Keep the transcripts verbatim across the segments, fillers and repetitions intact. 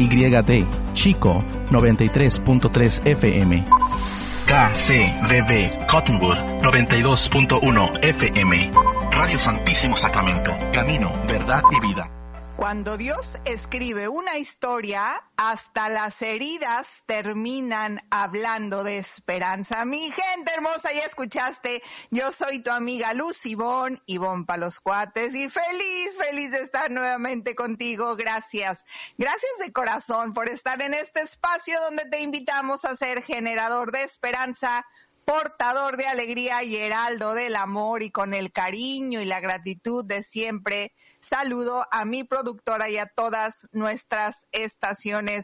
Y D, Chico noventa y tres punto tres F M. K C B B Cottonwood noventa y dos punto uno F M. Radio Santísimo Sacramento, camino, verdad y vida. Cuando Dios escribe una historia, hasta las heridas terminan hablando de esperanza. Mi gente hermosa, ya escuchaste, yo soy tu amiga Luz Ivonne, Ivonne pa' los cuates, y feliz, feliz de estar nuevamente contigo. Gracias, gracias de corazón por estar en este espacio donde te invitamos a ser generador de esperanza, portador de alegría y heraldo del amor, y con el cariño y la gratitud de siempre. Saludo a mi productora y a todas nuestras estaciones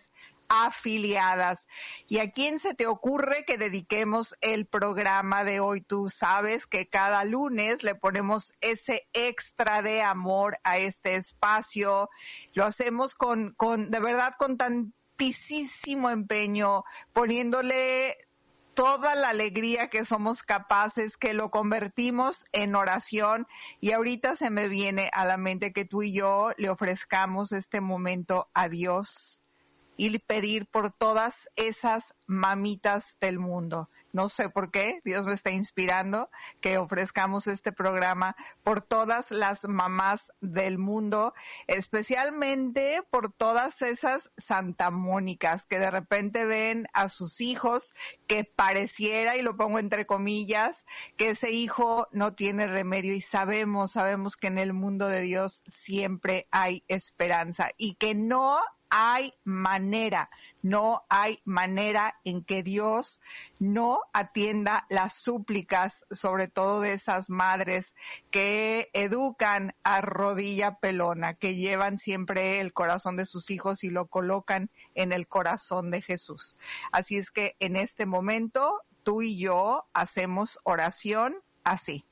afiliadas. ¿Y a quién se te ocurre que dediquemos el programa de hoy? Tú sabes que cada lunes le ponemos ese extra de amor a este espacio. Lo hacemos con, con de verdad, con tantísimo empeño, poniéndole toda la alegría que somos capaces, que lo convertimos en oración. Y ahorita se me viene a la mente que tú y yo le ofrezcamos este momento a Dios y pedir por todas esas mamitas del mundo. No sé por qué, Dios me está inspirando que ofrezcamos este programa por todas las mamás del mundo, especialmente por todas esas santamónicas que de repente ven a sus hijos que pareciera, y lo pongo entre comillas, que ese hijo no tiene remedio, y sabemos, sabemos que en el mundo de Dios siempre hay esperanza y que no hay manera, no hay manera en que Dios no atienda las súplicas, sobre todo de esas madres que educan a rodilla pelona, que llevan siempre el corazón de sus hijos y lo colocan en el corazón de Jesús. Así es que en este momento tú y yo hacemos oración así.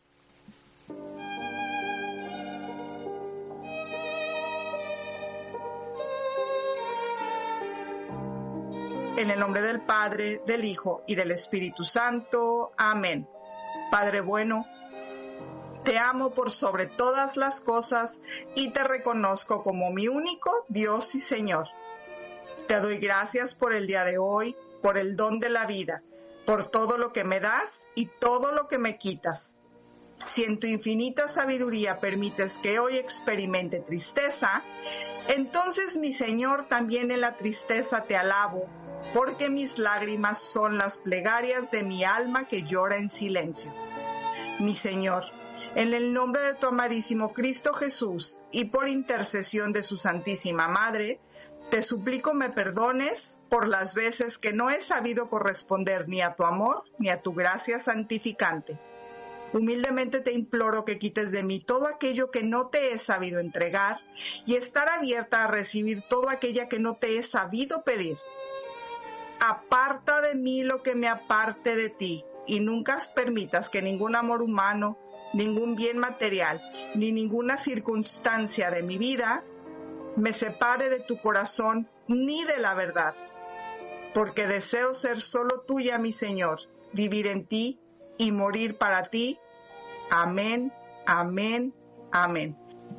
En el nombre del Padre, del Hijo y del Espíritu Santo. Amén. Padre bueno, te amo por sobre todas las cosas y te reconozco como mi único Dios y Señor. Te doy gracias por el día de hoy, por el don de la vida, por todo lo que me das y todo lo que me quitas. Si en tu infinita sabiduría permites que hoy experimente tristeza, entonces, mi Señor, también en la tristeza te alabo, porque mis lágrimas son las plegarias de mi alma que llora en silencio. Mi Señor, en el nombre de tu amadísimo Cristo Jesús y por intercesión de su Santísima Madre, te suplico me perdones por las veces que no he sabido corresponder ni a tu amor ni a tu gracia santificante. Humildemente te imploro que quites de mí todo aquello que no te he sabido entregar y estar abierta a recibir todo aquello que no te he sabido pedir. Aparta de mí lo que me aparte de ti, y nunca permitas que ningún amor humano, ningún bien material, ni ninguna circunstancia de mi vida me separe de tu corazón ni de la verdad, porque deseo ser solo tuya, mi Señor, vivir en ti y morir para ti. Amén, amén, amén.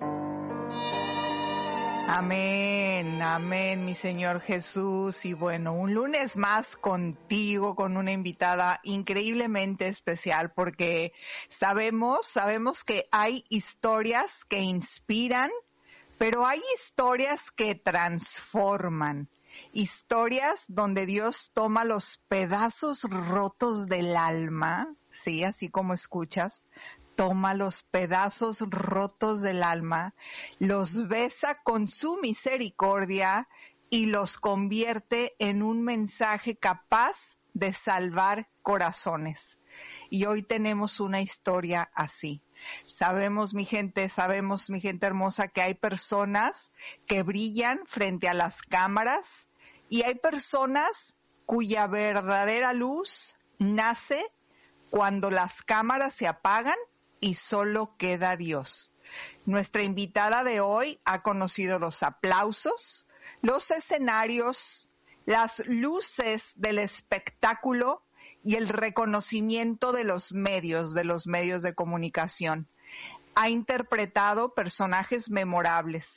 Amén, amén, mi Señor Jesús. Y bueno, un lunes más contigo, con una invitada increíblemente especial, porque sabemos, sabemos que hay historias que inspiran, pero hay historias que transforman. Historias donde Dios toma los pedazos rotos del alma, sí, así como escuchas, toma los pedazos rotos del alma, los besa con su misericordia y los convierte en un mensaje capaz de salvar corazones. Y hoy tenemos una historia así. Sabemos, mi gente, sabemos, mi gente hermosa, que hay personas que brillan frente a las cámaras y hay personas cuya verdadera luz nace cuando las cámaras se apagan y solo queda Dios. Nuestra invitada de hoy ha conocido los aplausos, los escenarios, las luces del espectáculo y el reconocimiento de los medios, de los medios de comunicación. Ha interpretado personajes memorables,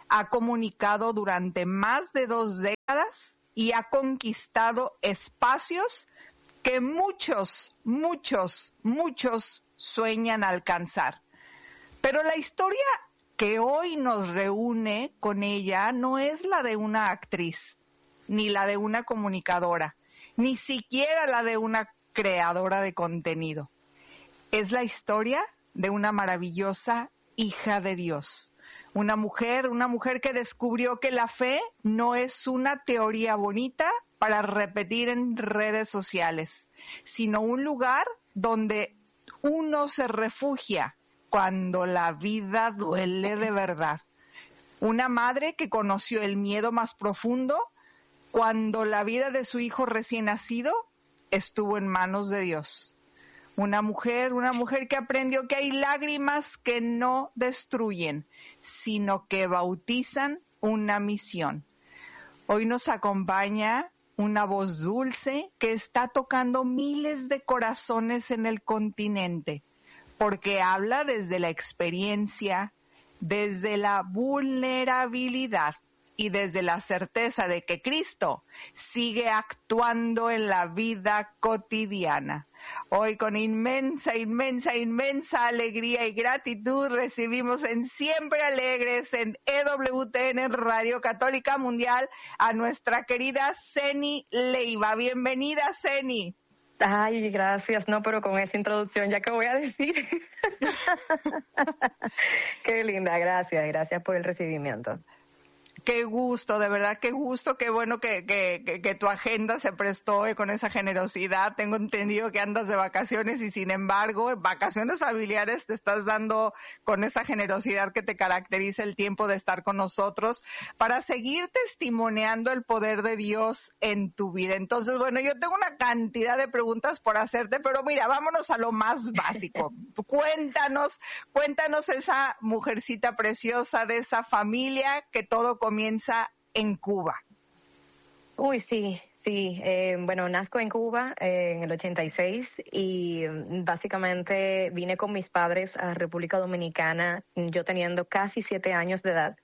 ha comunicado durante más de dos décadas y ha conquistado espacios que muchos, muchos, muchos sueñan alcanzar. Pero la historia que hoy nos reúne con ella no es la de una actriz, ni la de una comunicadora, ni siquiera la de una creadora de contenido. Es la historia de una maravillosa hija de Dios. Una mujer, una mujer que descubrió que la fe no es una teoría bonita para repetir en redes sociales, sino un lugar donde uno se refugia cuando la vida duele de verdad. Una madre que conoció el miedo más profundo cuando la vida de su hijo recién nacido estuvo en manos de Dios. Una mujer, una mujer que aprendió que hay lágrimas que no destruyen, sino que bautizan una misión. Hoy nos acompaña una voz dulce que está tocando miles de corazones en el continente, porque habla desde la experiencia, desde la vulnerabilidad y desde la certeza de que Cristo sigue actuando en la vida cotidiana. Hoy con inmensa, inmensa, inmensa alegría y gratitud recibimos en Siempre Alegres en E W T N Radio Católica Mundial a nuestra querida Zeni Leiva. Bienvenida, Zeni. Ay, gracias, no, pero con esa introducción, ¿ya qué voy a decir? Qué linda, gracias, gracias por el recibimiento. Qué gusto, de verdad, qué gusto, qué bueno que, que, que, que tu agenda se prestó con esa generosidad. Tengo entendido que andas de vacaciones y sin embargo, en vacaciones familiares te estás dando con esa generosidad que te caracteriza el tiempo de estar con nosotros para seguir testimoniando el poder de Dios en tu vida. Entonces, bueno, yo tengo una cantidad de preguntas por hacerte, pero mira, vámonos a lo más básico. Cuéntanos, cuéntanos esa mujercita preciosa de esa familia que todo comienza en Cuba. Uy, sí, sí. Eh, bueno, nazco en Cuba eh, en el ochenta y seis y básicamente vine con mis padres a República Dominicana, yo teniendo casi siete años de edad.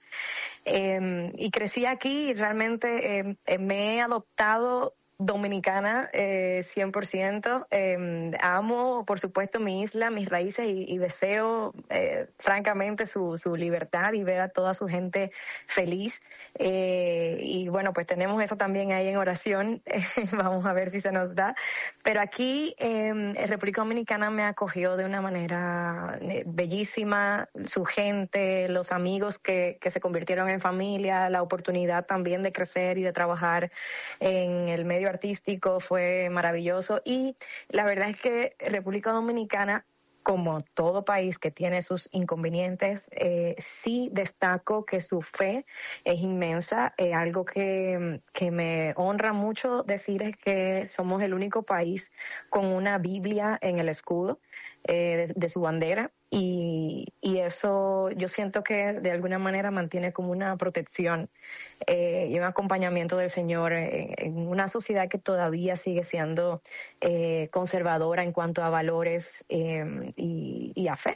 Eh, y crecí aquí y realmente eh, me he adoptado dominicana, eh, cien por ciento. Eh, amo, por supuesto, mi isla, mis raíces y, y deseo, eh, francamente, su, su libertad y ver a toda su gente feliz. Eh, y bueno, pues tenemos eso también ahí en oración. Vamos a ver si se nos da. Pero aquí, eh, República Dominicana me acogió de una manera eh, bellísima. Su gente, los amigos que, que se convirtieron en familia, la oportunidad también de crecer y de trabajar en el medio artístico fue maravilloso. Y la verdad es que República Dominicana, como todo país que tiene sus inconvenientes, eh, sí destaco que su fe es inmensa. Eh, algo que, que me honra mucho decir es que somos el único país con una Biblia en el escudo eh, de, de su bandera. Y, y eso yo siento que de alguna manera mantiene como una protección eh, y un acompañamiento del Señor en, en una sociedad que todavía sigue siendo eh, conservadora en cuanto a valores eh, y, y a fe.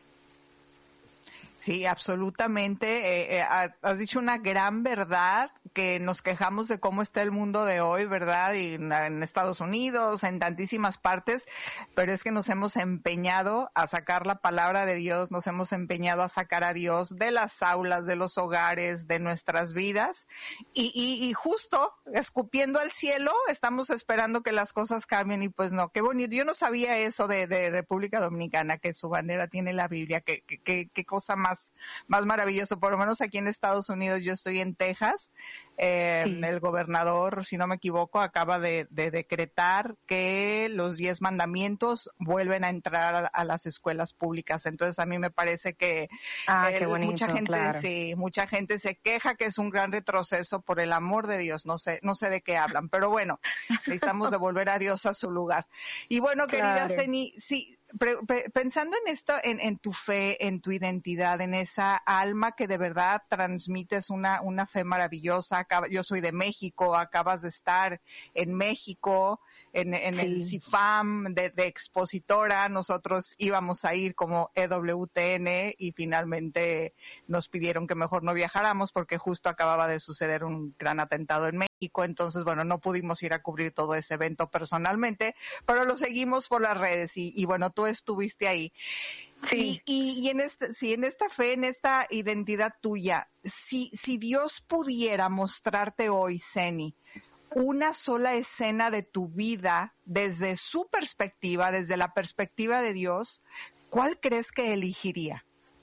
Sí, absolutamente. Eh, eh, has dicho una gran verdad, que nos quejamos de cómo está el mundo de hoy, ¿verdad? Y en, en Estados Unidos, en tantísimas partes, pero es que nos hemos empeñado a sacar la palabra de Dios, nos hemos empeñado a sacar a Dios de las aulas, de los hogares, de nuestras vidas, y, y, y justo escupiendo al cielo, estamos esperando que las cosas cambien, y pues no, qué bonito. Yo no sabía eso de, de República Dominicana, que su bandera tiene la Biblia, qué, qué, qué cosa más más maravilloso. Por lo menos aquí en Estados Unidos, yo estoy en Texas, eh, sí. El gobernador, si no me equivoco, acaba de, de decretar que los diez mandamientos vuelven a entrar a, a las escuelas públicas. Entonces a mí me parece que ah, el, qué bonito, mucha gente claro. sí, mucha gente se queja que es un gran retroceso. Por el amor de Dios, no sé, no sé de qué hablan, pero bueno, necesitamos devolver a Dios a su lugar. Y bueno, querida claro. Zeni, sí, pre, pre, pensando en esto, en, en tu fe, en tu identidad, en esa alma que de verdad transmites una, una fe maravillosa. Acaba, yo soy de México, acabas de estar en México, en, en sí. el C I F A M de, de expositora. Nosotros íbamos a ir como E W T N y finalmente nos pidieron que mejor no viajáramos porque justo acababa de suceder un gran atentado en México. Entonces, bueno, no pudimos ir a cubrir todo ese evento personalmente, pero lo seguimos por las redes y, y bueno, tú estuviste ahí. Sí. Y, y, y en este, sí, en esta fe, en esta identidad tuya, si, si Dios pudiera mostrarte hoy, Zeni, una sola escena de tu vida desde su perspectiva, desde la perspectiva de Dios, ¿cuál crees que elegiría?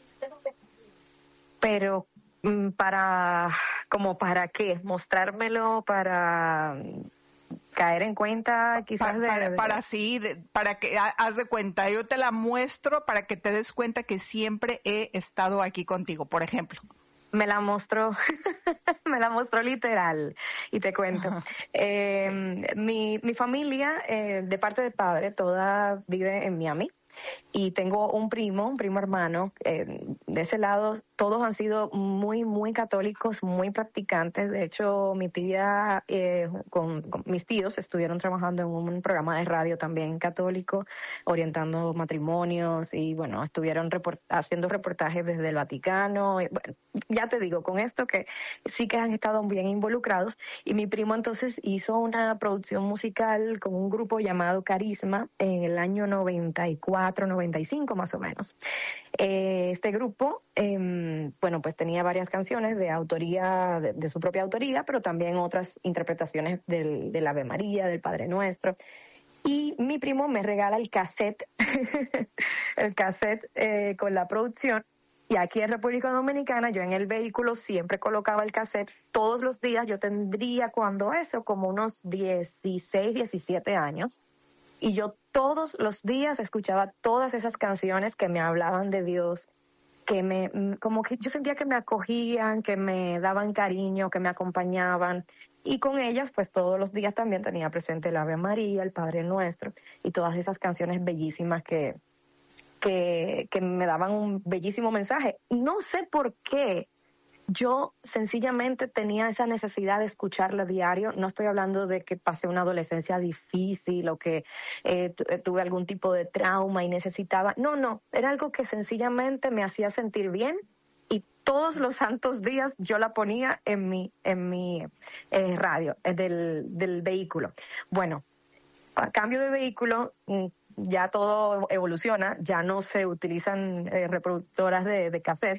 Pero para, como para qué, mostrármelo para caer en cuenta quizás para, de, para, de... para sí, de, para que haz de cuenta, yo te la muestro para que te des cuenta que siempre he estado aquí contigo, por ejemplo. Me la mostró, me la mostró literal, y te cuento. Eh, mi, mi familia, eh, de parte de padre, toda vive en Miami. Y tengo un primo, un primo hermano, eh, de ese lado todos han sido muy, muy católicos, muy practicantes. De hecho, mi tía, eh, con, con mis tíos estuvieron trabajando en un programa de radio también católico, orientando matrimonios y bueno, estuvieron report- haciendo reportajes desde el Vaticano. Y, bueno, ya te digo, con esto que sí que han estado bien involucrados. Y mi primo entonces hizo una producción musical con un grupo llamado Carisma en el año noventa y cuatro, noventa y cinco más o menos. Eh, este grupo, eh, bueno, pues tenía varias canciones de autoría, de, de su propia autoría, pero también otras interpretaciones del, del Ave María, del Padre Nuestro. Y mi primo me regala el cassette, el cassette eh, con la producción. Y aquí en República Dominicana, yo en el vehículo siempre colocaba el cassette todos los días. Yo tendría cuando eso, como unos dieciséis, diecisiete años. Y yo todos los días escuchaba todas esas canciones que me hablaban de Dios, que me, como que yo sentía que me acogían, que me daban cariño, que me acompañaban. Y con ellas, pues todos los días también tenía presente el Ave María, el Padre Nuestro y todas esas canciones bellísimas que, que, que me daban un bellísimo mensaje. No sé por qué. Yo sencillamente tenía esa necesidad de escucharla diario. No estoy hablando de que pasé una adolescencia difícil o que eh, tuve algún tipo de trauma y necesitaba. No, no, era algo que sencillamente me hacía sentir bien y todos los santos días yo la ponía en mi en mi eh, radio eh, del, del vehículo. Bueno, a cambio de vehículo ya todo evoluciona, ya no se utilizan eh, reproductoras de, de cassette.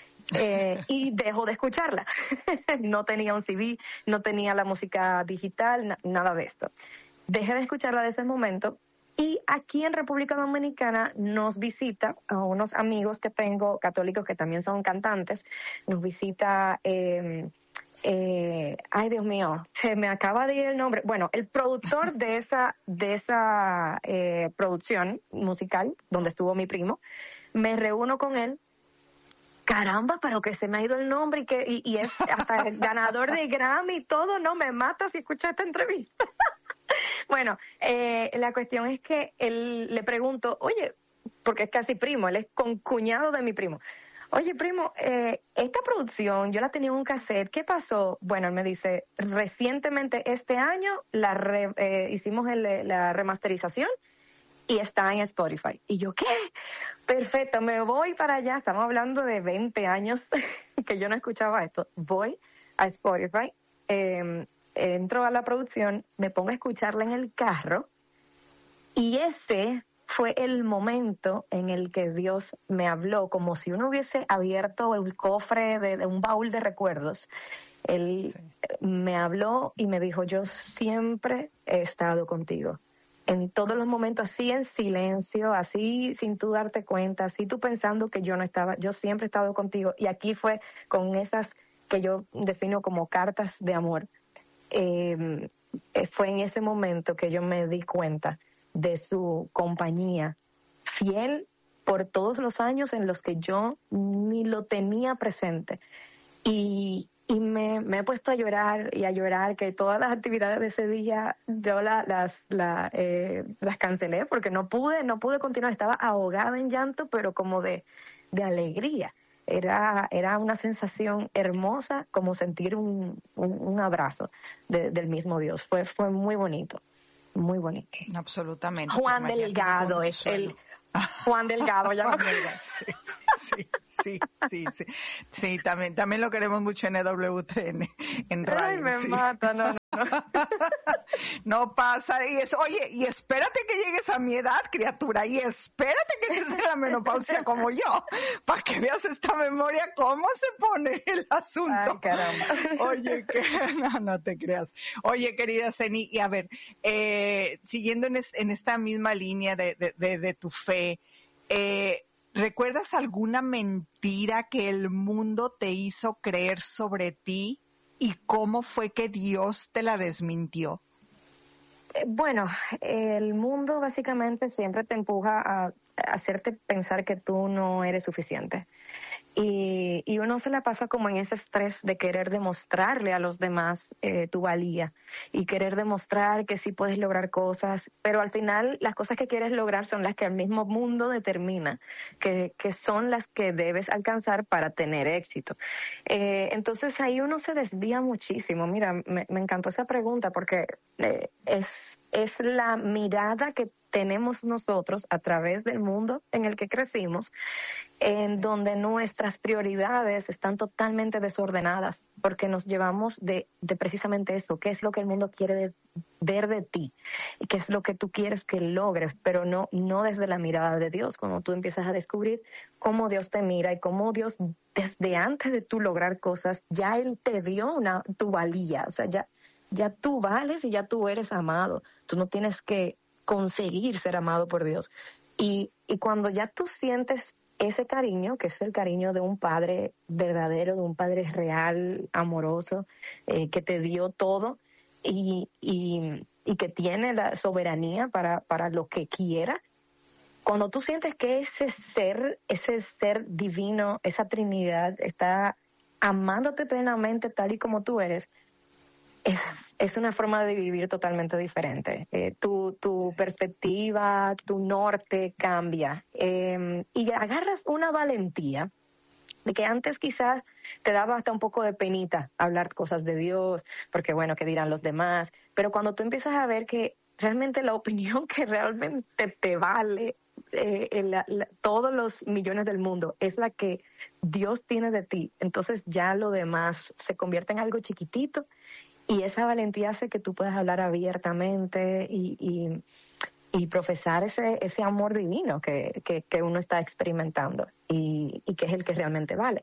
Eh, y dejo de escucharla. No tenía un C D, no tenía la música digital, na- nada de esto. Dejé de escucharla desde ese momento y aquí en República Dominicana nos visita a unos amigos que tengo católicos que también son cantantes. Nos visita, eh, eh, ay Dios mío, se me acaba de ir el nombre. Bueno, el productor de esa de esa eh, producción musical donde estuvo mi primo. Me reúno con él. Caramba, pero que se me ha ido el nombre y que y, y es hasta el ganador de Grammy y todo, no me mata si escucha esta entrevista. Bueno, eh, la cuestión es que él le pregunto, oye, porque es casi primo, él es concuñado de mi primo. Oye, primo, eh, esta producción yo la tenía en un cassette, ¿qué pasó? Bueno, él me dice, recientemente este año la re, eh, hicimos el, la remasterización y está en Spotify. Y yo, ¿qué? Perfecto, me voy para allá. Estamos hablando de veinte años que yo no escuchaba esto. Voy a Spotify, eh, entro a la producción, me pongo a escucharla en el carro y ese fue el momento en el que Dios me habló, como si uno hubiese abierto el cofre de, de un baúl de recuerdos. Él sí. Me habló y me dijo, yo siempre he estado contigo. En todos los momentos, así en silencio, así sin tú darte cuenta, así tú pensando que yo no estaba, yo siempre he estado contigo. Y aquí fue con esas que yo defino como cartas de amor. Eh, fue en ese momento que yo me di cuenta de su compañía fiel por todos los años en los que yo ni lo tenía presente. Y, y me, me he puesto a llorar y a llorar, que todas las actividades de ese día yo la, las la, eh, las cancelé porque no pude, no pude continuar, estaba ahogada en llanto, pero como de, de alegría. Era, era una sensación hermosa, como sentir un, un, un abrazo de, del mismo Dios. Fue, fue muy bonito, muy bonito. Absolutamente. Juan pues, Delgado es el... Juan Delgado, ya Juan Delgado, sí, sí, sí, sí, sí, sí, también, también lo queremos mucho en E W T N, en radio. Ay, me sí. mata, no, no. No pasa, y es, oye, y espérate que llegues a mi edad, criatura, y espérate que estés en la menopausia como yo, para que veas esta memoria, cómo se pone el asunto. Ay, caramba. Oye, que, no, no te creas. Oye, querida Zeni, y a ver, eh, siguiendo en, es, en esta misma línea de, de, de, de tu fe, Eh, ¿recuerdas alguna mentira que el mundo te hizo creer sobre ti y cómo fue que Dios te la desmintió? Eh, bueno, el mundo básicamente siempre te empuja a, a hacerte pensar que tú no eres suficiente. Y, y uno se la pasa como en ese estrés de querer demostrarle a los demás eh, tu valía y querer demostrar que sí puedes lograr cosas, pero al final las cosas que quieres lograr son las que el mismo mundo determina que, que son las que debes alcanzar para tener éxito. Eh, entonces ahí uno se desvía muchísimo. Mira, me, me encantó esa pregunta porque eh, es, es la mirada que tenemos nosotros a través del mundo en el que crecimos, en donde nuestras prioridades están totalmente desordenadas, porque nos llevamos de, de precisamente eso, qué es lo que el mundo quiere de, ver de ti, y qué es lo que tú quieres que logres, pero no, no desde la mirada de Dios, cuando tú empiezas a descubrir cómo Dios te mira y cómo Dios, desde antes de tú lograr cosas, ya Él te dio una, tu valía, o sea, ya, ya tú vales y ya tú eres amado, tú no tienes que conseguir ser amado por Dios. Y, y cuando ya tú sientes ese cariño, que es el cariño de un padre verdadero, de un padre real, amoroso, eh, que te dio todo y, y, y que tiene la soberanía para, para lo que quiera, cuando tú sientes que ese ser, ese ser divino, esa Trinidad está amándote plenamente tal y como tú eres, Es, es una forma de vivir totalmente diferente. Eh, tu, tu perspectiva, tu norte cambia. Eh, y agarras una valentía de que antes quizás te daba hasta un poco de penita hablar cosas de Dios, porque bueno, ¿qué dirán los demás? Pero cuando tú empiezas a ver que realmente la opinión que realmente te vale eh, la, la, todos los millones del mundo es la que Dios tiene de ti, entonces ya lo demás se convierte en algo chiquitito. Y esa valentía hace que tú puedas hablar abiertamente y, y, y profesar ese ese amor divino que, que, que uno está experimentando y, y que es el que realmente vale.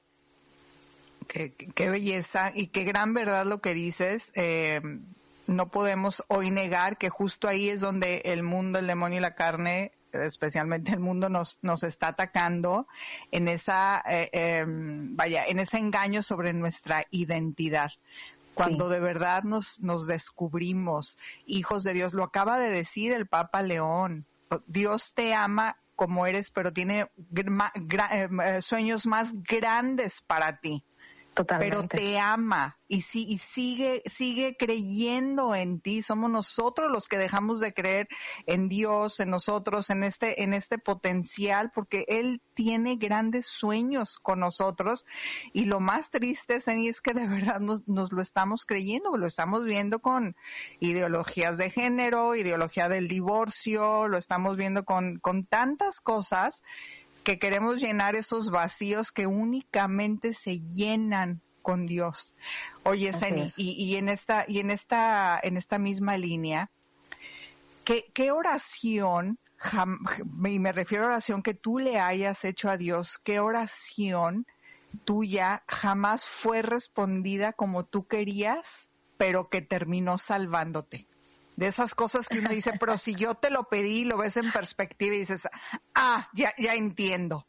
Qué, qué belleza y qué gran verdad lo que dices. Eh, no podemos hoy negar que justo ahí es donde el mundo, el demonio y la carne, especialmente el mundo, nos nos está atacando en esa eh, eh, vaya en ese engaño sobre nuestra identidad. Cuando sí. de verdad nos, nos descubrimos hijos de Dios. Lo acaba de decir el Papa León. Dios te ama como eres, pero tiene gra, gra, sueños más grandes para ti. Totalmente. Pero te ama y, sí, y sigue sigue creyendo en ti. Somos nosotros los que dejamos de creer en Dios, en nosotros, en este en este potencial, porque Él tiene grandes sueños con nosotros. Y lo más triste, Zeni, es que de verdad nos, nos lo estamos creyendo, lo estamos viendo con ideologías de género, ideología del divorcio, lo estamos viendo con, con tantas cosas que queremos llenar esos vacíos que únicamente se llenan con Dios. Oye, Zeni, y, y en esta y en esta en esta misma línea, ¿qué, qué oración, jam, y me refiero a oración que tú le hayas hecho a Dios, qué oración tuya jamás fue respondida como tú querías, pero que terminó salvándote? De esas cosas que uno dice, pero si yo te lo pedí, lo ves en perspectiva y dices, ah, ya, ya entiendo.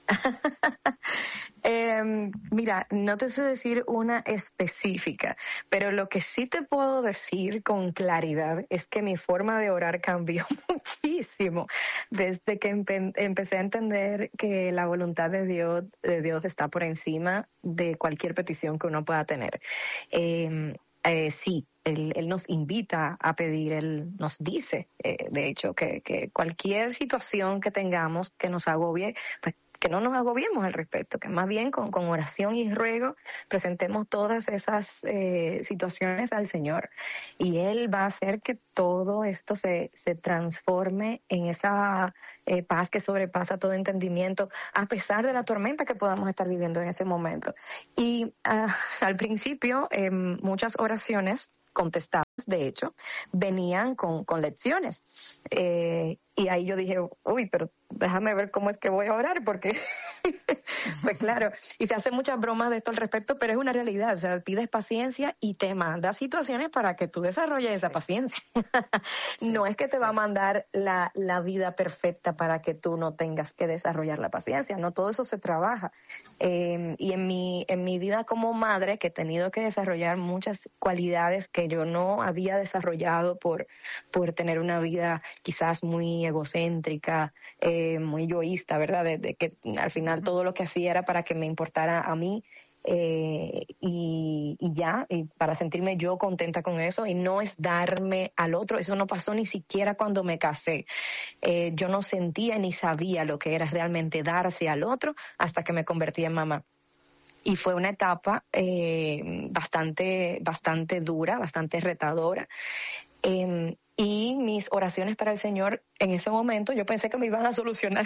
eh, mira, no te sé decir una específica, pero lo que sí te puedo decir con claridad es que mi forma de orar cambió muchísimo. muchísimo desde que empe- empecé a entender que la voluntad de Dios, de Dios está por encima de cualquier petición que uno pueda tener. Eh, eh, sí, él, él nos invita a pedir, Él nos dice, eh, de hecho, que, que cualquier situación que tengamos que nos agobie, pues que no nos agobiemos al respecto, que más bien con, con oración y ruego presentemos todas esas eh, situaciones al Señor, y Él va a hacer que todo esto se, se transforme en esa eh, paz que sobrepasa todo entendimiento, a pesar de la tormenta que podamos estar viviendo en ese momento. Y uh, al principio, eh, muchas oraciones contestadas, de hecho, venían con, con lecciones. Eh, y ahí yo dije, uy, pero déjame ver cómo es que voy a orar, porque, pues claro, y se hacen muchas bromas de esto al respecto, pero es una realidad. O sea, pides paciencia y te manda situaciones para que tú desarrolles sí. esa paciencia. Sí, no es que te sí. va a mandar la, la vida perfecta para que tú no tengas que desarrollar la paciencia, no, todo eso se trabaja. Eh, y en mi, en mi vida como madre, que he tenido que desarrollar muchas cualidades que yo no había desarrollado por, por tener una vida quizás muy egocéntrica, eh, muy egoísta, ¿verdad? De, de que al final uh-huh. todo lo que hacía era para que me importara a mí, eh, y, y ya, y para sentirme yo contenta con eso, y no es darme al otro. Eso no pasó ni siquiera cuando me casé. Eh, yo no sentía ni sabía lo que era realmente darse al otro hasta que me convertí en mamá. Y fue una etapa eh, bastante, bastante dura, bastante retadora. Eh, y mis oraciones para el Señor en ese momento, yo pensé que me iban a solucionar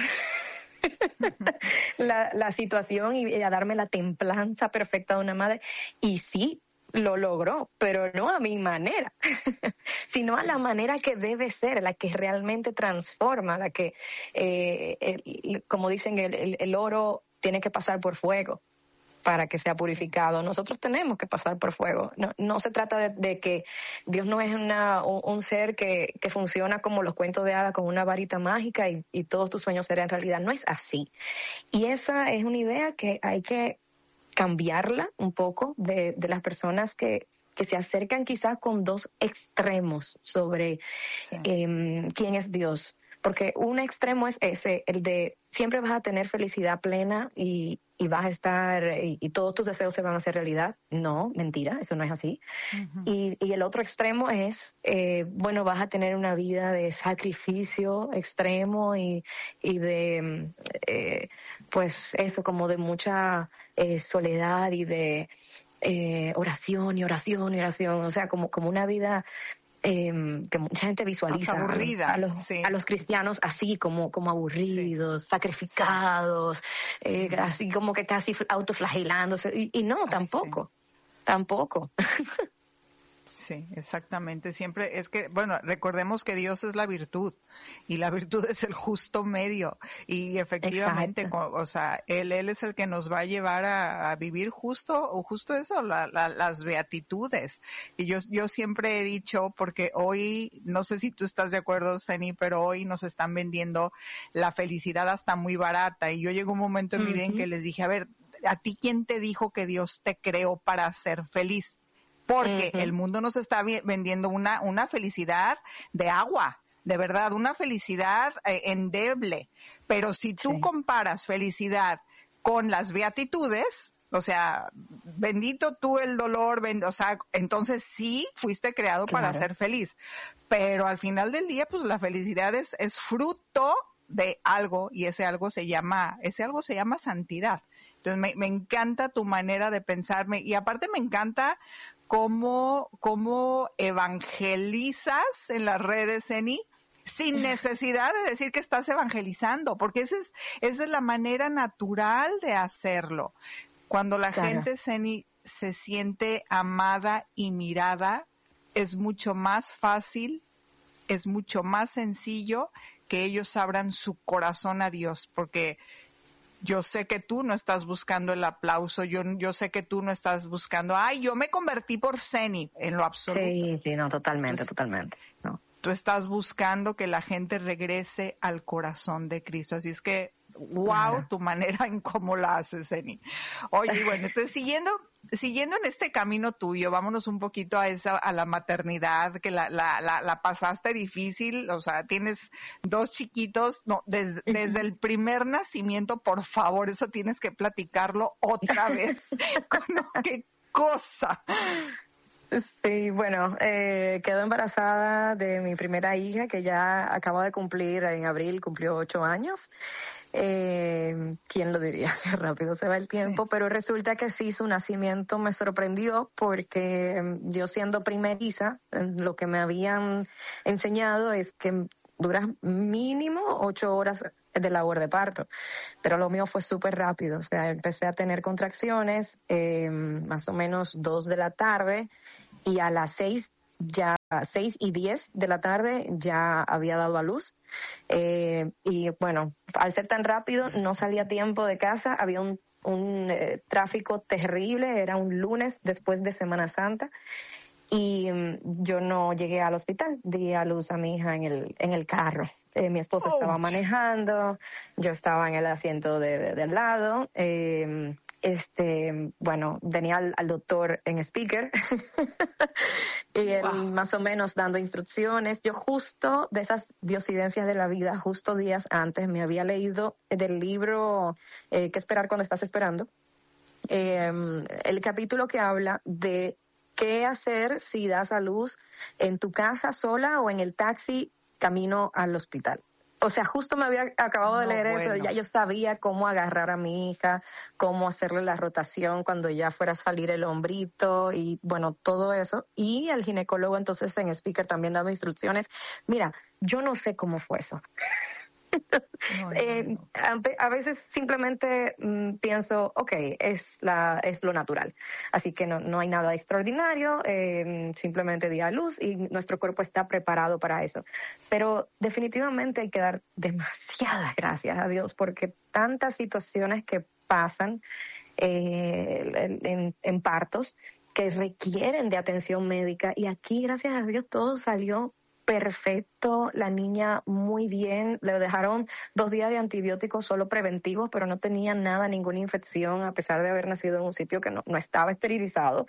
la, la situación y, y a darme la templanza perfecta de una madre. Y sí, lo logró, pero no a mi manera, sino a la manera que debe ser, la que realmente transforma, la que, eh, el, como dicen, el, el, el oro tiene que pasar por fuego para que sea purificado. Nosotros tenemos que pasar por fuego. No, no se trata de, de que Dios no es una, un, un ser que, que funciona como los cuentos de hadas con una varita mágica y, y todos tus sueños serán realidad. No es así. Y esa es una idea que hay que cambiarla un poco de, de las personas que, que se acercan quizás con dos extremos sobre sí. eh, quién es Dios. Porque un extremo es ese, el de siempre vas a tener felicidad plena y, y vas a estar, y, y todos tus deseos se van a hacer realidad. No, mentira, eso no es así. Uh-huh. Y, y el otro extremo es, eh, bueno, vas a tener una vida de sacrificio extremo y, y de, eh, pues eso, como de mucha eh, soledad y de eh, oración y oración y oración. O sea, como, como una vida... Eh, que mucha gente visualiza aburrida, a, los, sí. a los cristianos así como, como aburridos, sí. sacrificados, sí. eh, uh-huh. así como que casi autoflagelándose, y, y no, Ay, tampoco, sí. tampoco. Sí, exactamente. Siempre es que, bueno, recordemos que Dios es la virtud y la virtud es el justo medio y efectivamente, con, o sea, él, él es el que nos va a llevar a, a vivir justo o justo eso, la, la, las beatitudes. Y yo, yo siempre he dicho, porque hoy, no sé si tú estás de acuerdo, Zeni, pero hoy nos están vendiendo la felicidad hasta muy barata y yo llegó un momento en mi vida en que les dije, a ver, ¿a ti quién te dijo que Dios te creó para ser feliz? Porque uh-huh. el mundo nos está vendiendo una, una felicidad de agua, de verdad, una felicidad eh, endeble. Pero si tú sí. comparas felicidad con las beatitudes, o sea, bendito tú el dolor, bend- o sea, entonces sí fuiste creado claro. para ser feliz. Pero al final del día, pues la felicidad es, es fruto de algo y ese algo se llama, ese algo se llama santidad. Entonces me, me encanta tu manera de pensarme y aparte me encanta cómo, cómo evangelizas en las redes, Zeni, sin necesidad de decir que estás evangelizando, porque esa es, esa es la manera natural de hacerlo. Cuando la claro. gente, Zeni, se siente amada y mirada, es mucho más fácil, es mucho más sencillo que ellos abran su corazón a Dios, porque yo sé que tú no estás buscando el aplauso, yo yo sé que tú no estás buscando, ay, yo me convertí por Zeni, en lo absoluto. Sí, sí, no, totalmente, tú, totalmente. No. Tú estás buscando que la gente regrese al corazón de Cristo, así es que wow, Claro. tu manera en cómo la haces, Eni. Oye, bueno, entonces siguiendo, siguiendo en este camino tuyo, vámonos un poquito a esa, a la maternidad, que la, la, la, la pasaste difícil, o sea, tienes dos chiquitos, no, des, desde el primer nacimiento, por favor, eso tienes que platicarlo otra vez. No, qué cosa. Sí, bueno, eh, quedo embarazada de mi primera hija, que ya acaba de cumplir, en abril cumplió ocho años. Eh, ¿Quién lo diría? Qué rápido se va el tiempo, Sí. pero resulta que sí, su nacimiento me sorprendió porque mm, yo siendo primeriza, eh, lo que me habían enseñado es que duras mínimo ocho horas de labor de parto, pero lo mío fue súper rápido, o sea, empecé a tener contracciones, eh, más o menos dos de la tarde, y a las seis ya a seis y diez de la tarde ya había dado a luz. Eh, y bueno, al ser tan rápido no salía a tiempo de casa, había un, un eh, tráfico terrible, era un lunes después de Semana Santa y mm, yo no llegué al hospital, di a luz a mi hija en el, en el carro. Eh, mi esposo estaba Ouch. manejando, yo estaba en el asiento de, de, de al lado. Eh, este, bueno, tenía al, al doctor en speaker y él Wow. más o menos dando instrucciones. Yo justo de esas diosidencias de la vida, justo días antes me había leído del libro eh, ¿Qué esperar cuando estás esperando? Eh, el capítulo que habla de qué hacer si das a luz en tu casa sola o en el taxi camino al hospital. O sea, justo me había acabado de No, leer eso, bueno. ya yo sabía cómo agarrar a mi hija, cómo hacerle la rotación cuando ya fuera a salir el hombrito y bueno, todo eso. Y el ginecólogo entonces en speaker también dando instrucciones. Mira, yo no sé cómo fue eso. No, no, eh, no. a, a veces simplemente mm, pienso, ok, es la es lo natural, así que no no hay nada extraordinario, eh, simplemente di a luz y nuestro cuerpo está preparado para eso. Pero definitivamente hay que dar demasiadas gracias a Dios porque tantas situaciones que pasan eh, en, en, en partos que requieren de atención médica y aquí gracias a Dios todo salió perfecto, la niña muy bien, le dejaron dos días de antibióticos solo preventivos, pero no tenía nada, ninguna infección, a pesar de haber nacido en un sitio que no, no estaba esterilizado.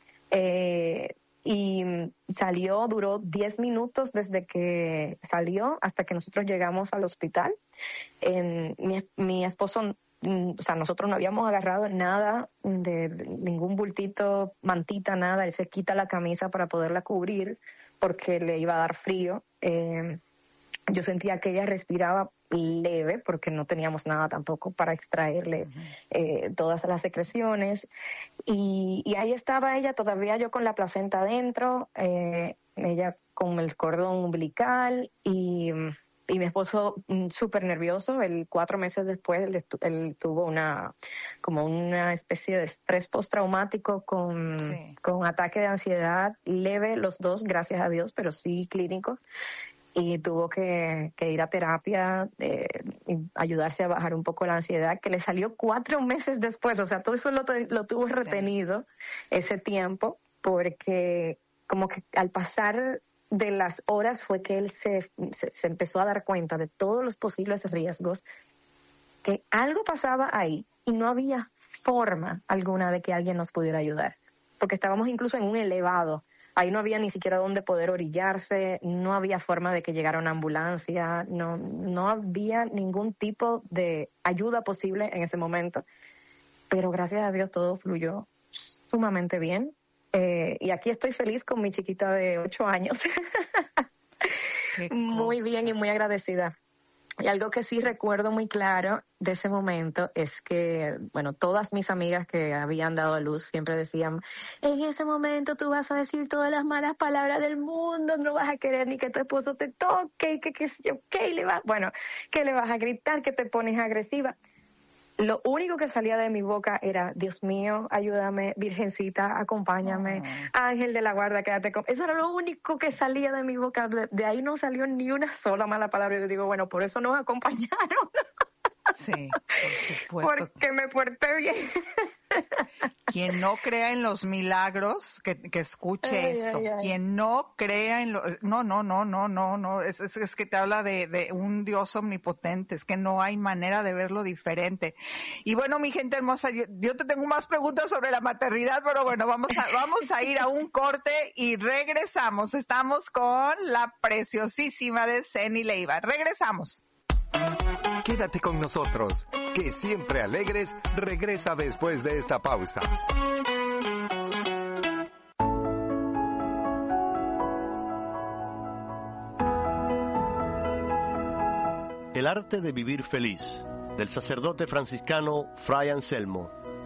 Eh, y salió, duró diez minutos desde que salió hasta que nosotros llegamos al hospital. En, mi, mi esposo, o sea, nosotros no habíamos agarrado nada, de, de ningún bultito, mantita, nada, él se quita la camisa para poderla cubrir porque le iba a dar frío. Eh, yo sentía que ella respiraba leve porque no teníamos nada tampoco para extraerle eh, todas las secreciones y, y ahí estaba ella todavía yo con la placenta adentro, eh, ella con el cordón umbilical y, y mi esposo mm, súper nervioso. Él cuatro meses después él, estu- él tuvo una como una especie de estrés postraumático con, Sí. con ataque de ansiedad leve los dos, gracias a Dios, pero sí clínicos. Y tuvo que, que ir a terapia, eh, y ayudarse a bajar un poco la ansiedad, que le salió cuatro meses después. O sea, todo eso lo, te- lo tuvo retenido ese tiempo, porque como que al pasar de las horas fue que él se, se, se empezó a dar cuenta de todos los posibles riesgos, que algo pasaba ahí y no había forma alguna de que alguien nos pudiera ayudar, porque estábamos incluso en un elevado. Ahí no había ni siquiera dónde poder orillarse, no había forma de que llegara una ambulancia, no, no había ningún tipo de ayuda posible en ese momento. Pero gracias a Dios todo fluyó sumamente bien. Eh, y aquí estoy feliz con mi chiquita de ocho años. Qué Muy cosa. bien y muy agradecida. Y algo que sí recuerdo muy claro de ese momento es que, bueno, todas mis amigas que habían dado a luz siempre decían, en ese momento tú vas a decir todas las malas palabras del mundo, no vas a querer ni que tu esposo te toque, que qué sé yo, qué le va, bueno, que le vas a gritar, que te pones agresiva. Lo único que salía de mi boca era, Dios mío, ayúdame, Virgencita, acompáñame, Oh. Ángel de la guarda, quédate con... Eso era lo único que salía de mi boca. De, de ahí no salió ni una sola mala palabra. Y yo digo, bueno, por eso nos acompañaron. Sí, por supuesto. Porque me porté bien. Quien no crea en los milagros, que, que escuche Ay, esto. ay, ay. Quien no crea en los... No, no, no, no, no, no. Es, es, es que te habla de, de un Dios omnipotente. Es que no hay manera de verlo diferente. Y bueno, mi gente hermosa, yo, yo te tengo más preguntas sobre la maternidad, pero bueno, vamos a, vamos a ir a un corte y regresamos. Estamos con la preciosísima de Zeni Leiva. Regresamos. Quédate con nosotros, que Siempre Alegres regresa después de esta pausa. El arte de vivir feliz, del sacerdote franciscano Fray Anselmo.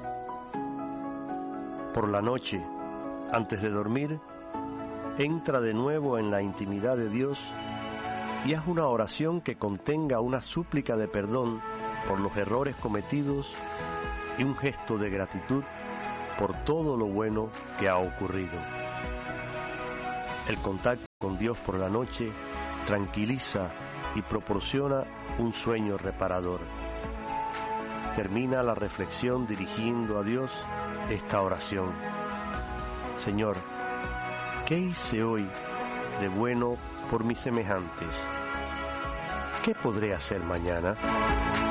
Por la noche, antes de dormir, entra de nuevo en la intimidad de Dios y haz una oración que contenga una súplica de perdón por los errores cometidos y un gesto de gratitud por todo lo bueno que ha ocurrido. El contacto con Dios por la noche tranquiliza y proporciona un sueño reparador. Termina la reflexión dirigiendo a Dios esta oración: Señor, ¿qué hice hoy de bueno por mis semejantes? ¿Qué podré hacer mañana?